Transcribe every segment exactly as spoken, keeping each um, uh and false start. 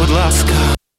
будь ласка.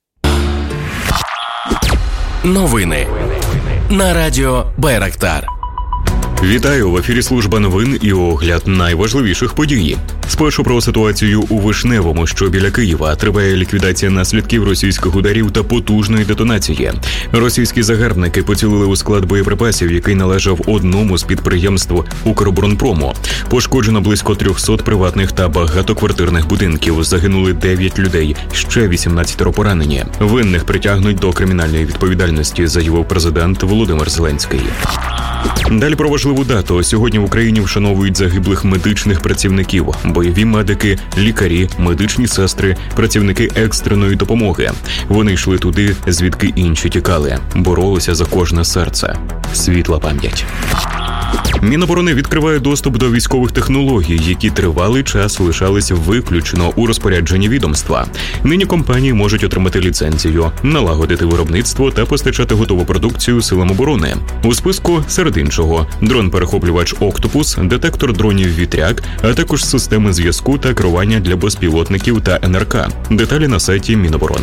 Новини на радіо Байрактар. Вітаю! В ефірі служба новин і огляд найважливіших подій. Спершу про ситуацію у Вишневому, що біля Києва. Триває ліквідація наслідків російських ударів та потужної детонації. Російські загарбники поцілили у склад боєприпасів, який належав одному з підприємств Укроборонпрому. Пошкоджено близько триста приватних та багатоквартирних будинків. Загинули дев'ять людей, ще вісімнадцять поранені. Винних притягнуть до кримінальної відповідальності, заявив президент Володимир Зеленський. Далі про важливу дату. Сьогодні в Україні вшановують загиблих медичних працівників, бойові медики, лікарі, медичні сестри, працівники екстреної допомоги. Вони йшли туди, звідки інші тікали. Боролися за кожне серце. Світла пам'ять. Міноборони відкриває доступ до військових технологій, які тривалий час лишались виключно у розпорядженні відомства. Нині компанії можуть отримати ліцензію, налагодити виробництво та постачати готову продукцію силам оборони. У списку, серед іншого, дрон-перехоплювач «Октопус», детектор дронів «Вітряк», а також системи зв'язку та керування для безпілотників та ен ер ка. Деталі на сайті Міноборони.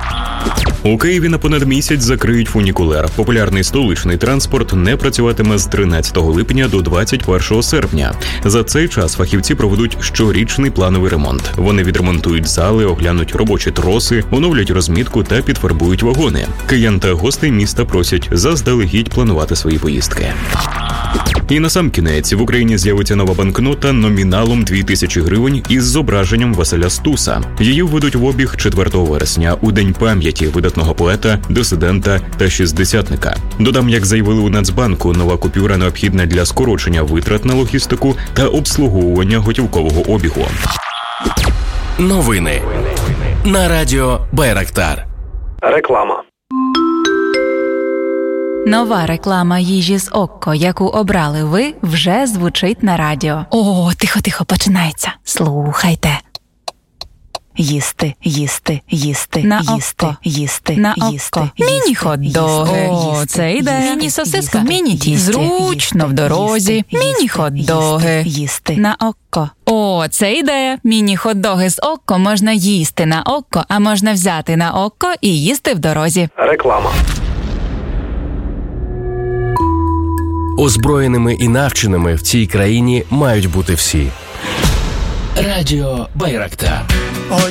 У Києві на понад місяць закриють фунікулер. Популярний столичний транспорт не працюватиме з тринадцятого липня до двадцять першого серпня. За цей час фахівці проведуть щорічний плановий ремонт. Вони відремонтують зали, оглянуть робочі троси, оновлять розмітку та підфарбують вагони. Киян та гостей міста просять заздалегідь планувати свої поїздки. І насамкінець, в Україні з'явиться нова банкнота номіналом дві тисячі гривень із зображенням Василя Стуса. Її введуть в обіг четвертого вересня, у День пам'яті видатного поета, дисидента та шістдесятника. Додам, як заявили у Нацбанку, нова купюра необхідна для скорочення витрат на логістику та обслуговування готівкового обігу. Новини на радіо Байрактар. Реклама. Нова реклама їжі з Окко, яку обрали ви, вже звучить на радіо. О, тихо-тихо, починається. Слухайте. Їсти, їсти, їсти, на їсти, Окко. їсти, на їсти, Окко. їсти, Міні-хот-доги. О, це йде. Міні-сосиска. Міні-тісті. Зручно в дорозі. Міні-хот-доги. Їсти. На Окко. О, це ідея. Міні-хот-доги з Окко можна їсти на Окко, а можна взяти на Окко і їсти в дорозі. Реклама. Озброєними і навченими в цій країні мають бути всі. Радіо Байрактар.